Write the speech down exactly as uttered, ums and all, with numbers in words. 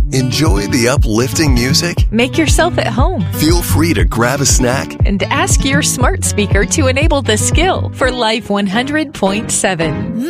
Enjoy the uplifting music? Make yourself at home. Feel free to grab a snack And ask your smart speaker to enable the skill for Life one hundred point seven.